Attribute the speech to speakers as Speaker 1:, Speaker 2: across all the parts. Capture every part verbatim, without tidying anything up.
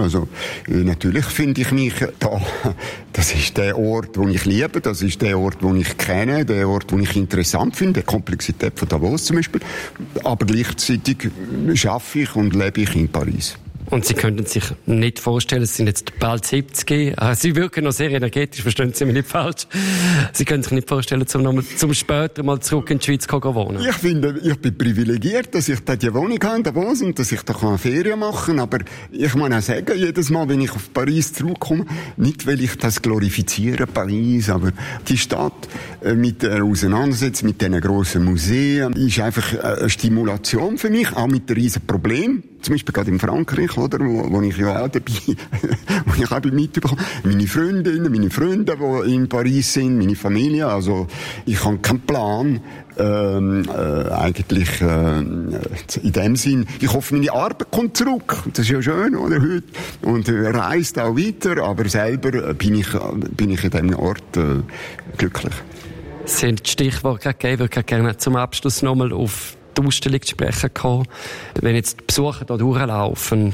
Speaker 1: Also äh, natürlich finde ich mich da, das ist der Ort, den ich liebe, das ist der Ort, den ich kenne, der Ort, den ich interessant finde, die Komplexität von Davos zum Beispiel. Aber gleichzeitig arbeite ich und lebe ich in Paris.
Speaker 2: Und Sie könnten sich nicht vorstellen, Sie sind jetzt bald siebzig, Sie wirken noch sehr energetisch, verstehen Sie mich nicht falsch. Sie können sich nicht vorstellen, zum, noch mal, zum später mal zurück in die Schweiz zu wohnen.
Speaker 1: Ich finde, ich bin privilegiert, dass ich da die Wohnung habe in Davos und dass ich da eine Ferien machen kann. Aber ich muss auch sagen, jedes Mal, wenn ich auf Paris zurückkomme, nicht weil ich das glorifiziere, Paris, aber die Stadt mit der Auseinandersetzung mit diesen grossen Museen ist einfach eine Stimulation für mich, auch mit den riesen Problemen. Zum Beispiel gerade in Frankreich, oder, wo, wo ich ja auch dabei, wo ich auch mitbekomme. Meine Freundinnen, meine Freunde, die in Paris sind, meine Familie, also ich habe keinen Plan, ähm, äh, eigentlich äh, in dem Sinn. Ich hoffe, meine Arbeit kommt zurück. Das ist ja schön, oder, heute. Und äh, reist auch weiter, aber selber bin ich, bin ich in diesem Ort äh, glücklich.
Speaker 2: Sie haben das Stichwort gerade gegeben, ich würde gerne zum Abschluss nochmal auf die Ausstellung zu sprechen kommen. Wenn jetzt die Besucher hier durchlaufen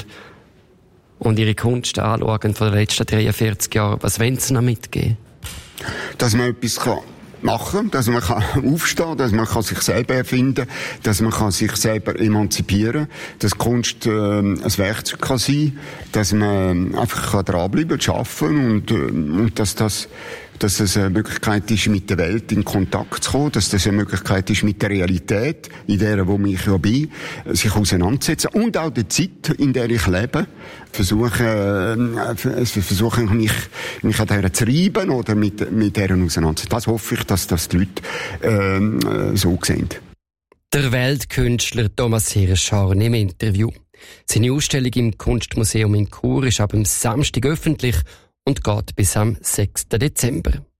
Speaker 2: und ihre Kunst anschauen von den letzten dreiundvierzig Jahren, was wollen Sie noch mitgeben?
Speaker 1: Dass man etwas kann machen, dass man kann aufstehen, dass man kann sich selber erfinden, dass man kann sich selber emanzipieren, dass Kunst äh, ein Werkzeug kann sein, dass man einfach kann dranbleiben, schaffen und, äh, und dass das dass es eine Möglichkeit ist, mit der Welt in Kontakt zu kommen, dass das eine Möglichkeit ist, mit der Realität, in der, wo ich ja bin, sich auseinanderzusetzen und auch der Zeit, in der ich lebe, versuchen, äh, versuchen mich, mich an der zu reiben oder mit, mit der auseinanderzusetzen. Das hoffe ich, dass das die Leute äh, so sehen.
Speaker 2: Der Weltkünstler Thomas Hirschhorn im Interview. Seine Ausstellung im Kunstmuseum in Chur ist ab dem Samstag öffentlich und geht bis am sechsten Dezember.